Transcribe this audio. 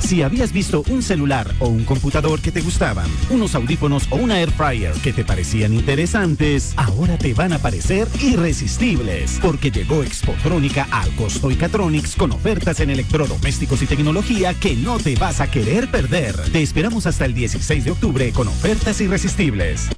Si habías visto un celular o un computador que te gustaban, unos audífonos o una air fryer que te parecían interesantes, ahora te van a parecer irresistibles, porque llegó Expotrónica al Costo y Catronics con ofertas en electrodomésticos y tecnología que no te vas a querer perder. Te esperamos hasta el 16 de octubre con ofertas irresistibles.